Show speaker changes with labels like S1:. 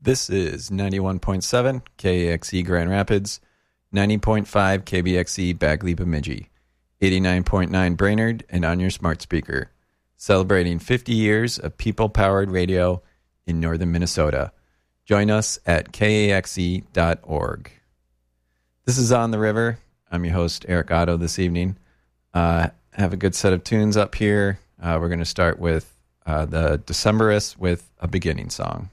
S1: This is 91.7 KAXE Grand Rapids, 90.5 KBXE Bagley Bemidji, 89.9 Brainerd, and on your smart speaker. Celebrating 50 years of people-powered radio in northern Minnesota. Join us at kaxe.org. This is On the River. I'm your host, Eric Otto, this evening. Have a good set of tunes up here. We're going to start with the Decemberists with a beginning song.